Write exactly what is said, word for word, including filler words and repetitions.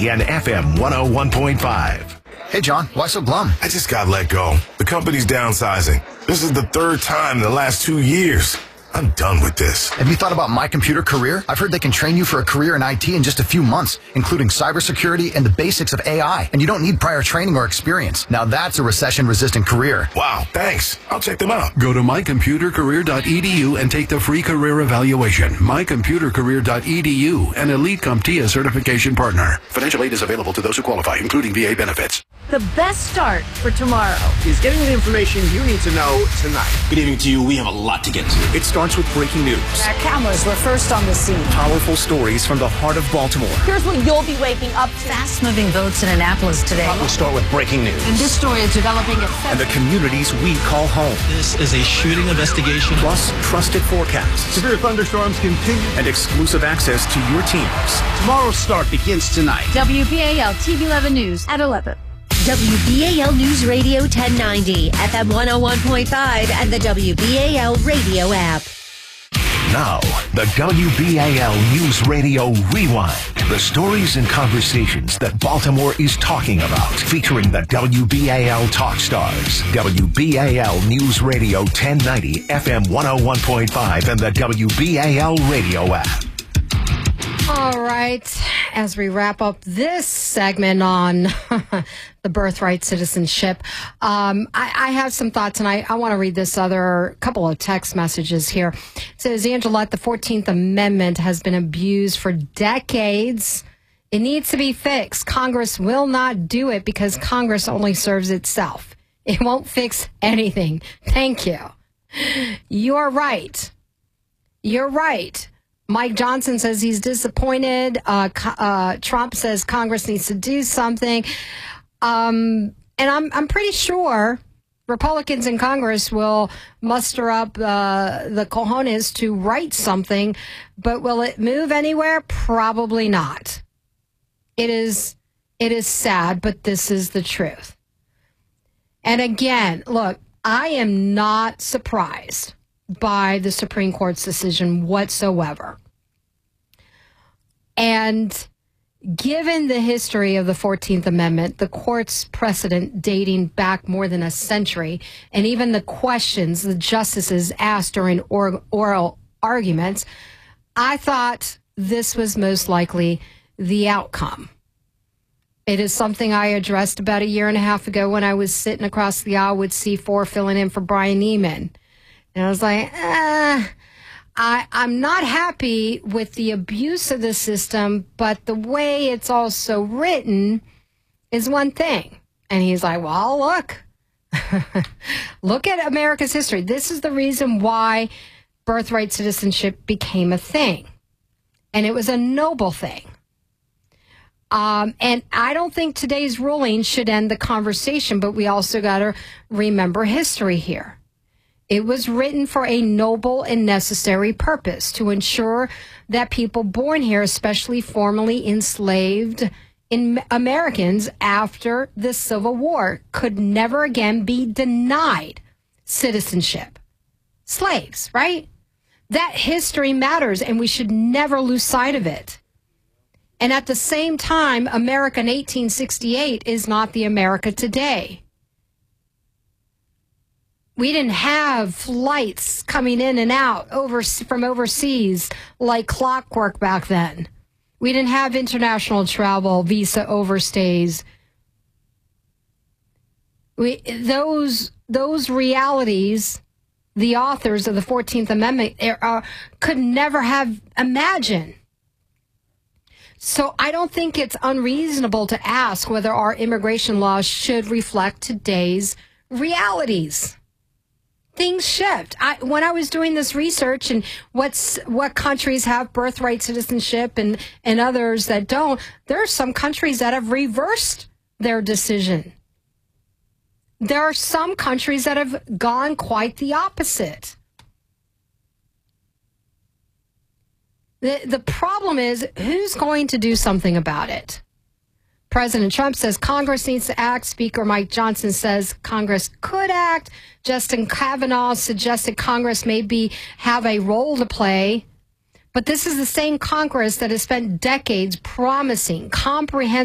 ninety and F M one oh one point five. Hey, John, why so glum? I just got let go. The company's downsizing. This is the third time in the last two years. I'm done with this. Have you thought about My Computer Career? I've heard they can train you for a career in I T in just a few months, including cybersecurity and the basics of A I. And you don't need prior training or experience. Now that's a recession-resistant career. Wow, thanks. I'll check them out. Go to my computer career dot e d u and take the free career evaluation. my computer career dot e d u, an Elite CompTIA certification partner. Financial aid is available to those who qualify, including V A benefits. The best start for tomorrow is getting the information you need to know tonight. Good evening to you. We have a lot to get to. It starts with breaking news. Our cameras were first on the scene. Powerful stories from the heart of Baltimore. Here's what you'll be waking up to. Fast-moving votes in Annapolis today. We'll start with breaking news. And this story is developing at and the communities we call home. This is a shooting investigation. Plus, trusted forecasts. Severe thunderstorms continue. And exclusive access to your teams. Tomorrow's start begins tonight. W B A L T V eleven News at eleven. W B A L News Radio ten ninety, F M one oh one point five, and the W B A L radio app. Now, the W B A L News Radio Rewind. The stories and conversations that Baltimore is talking about, featuring the W B A L Talk Stars. W B A L News Radio ten ninety, F M one oh one point five, and the W B A L radio app. All right, as we wrap up this segment on the birthright citizenship, um, I, I have some thoughts, and I, I want to read this other couple of text messages here. It says, Angelette, the fourteenth Amendment has been abused for decades. It needs to be fixed. Congress will not do it because Congress only serves itself. It won't fix anything. Thank you. You're right. You're right. Mike Johnson says he's disappointed. Uh, uh, Trump says Congress needs to do something. Um, and I'm I'm pretty sure Republicans in Congress will muster up uh, the cojones to write something. But will it move anywhere? Probably not. It is, it is sad, but this is the truth. And again, look, I am not surprised by the Supreme Court's decision whatsoever. And given the history of the fourteenth Amendment, the court's precedent dating back more than a century, and even the questions the justices asked during or- oral arguments, I thought this was most likely the outcome. It is something I addressed about a year and a half ago when I was sitting across the aisle with C four filling in for Brian Neiman. And I was like, eh, I, I'm not happy with the abuse of the system, but the way it's also written is one thing. And he's like, well, look, look at America's history. This is the reason why birthright citizenship became a thing. And it was a noble thing. Um, and I don't think today's ruling should end the conversation, but we also got to remember history here. It was written for a noble and necessary purpose, to ensure that people born here, especially formerly enslaved in Americans after the Civil War, could never again be denied citizenship. Slaves, right? That history matters, and we should never lose sight of it. And at the same time, America in eighteen sixty-eight is not the America today. We didn't have flights coming in and out over, from overseas like clockwork back then. We didn't have international travel, visa overstays. We, those, those realities, the authors of the fourteenth Amendment uh, could never have imagined. So I don't think it's unreasonable to ask whether our immigration laws should reflect today's realities. Things shift. I, when I was doing this research and what's what countries have birthright citizenship and, and others that don't, there are some countries that have reversed their decision. There are some countries that have gone quite the opposite. The, the problem is, who's going to do something about it? President Trump says Congress needs to act. Speaker Mike Johnson says Congress could act. Justin Kavanaugh suggested Congress maybe have a role to play. But this is the same Congress that has spent decades promising comprehensive